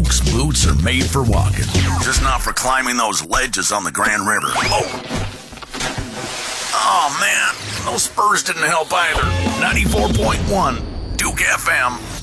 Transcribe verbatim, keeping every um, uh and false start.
folks, boots are made for walking, just not for climbing those ledges on the Grand River. Oh, oh man, those spurs didn't help either. ninety-four point one, Duke F M.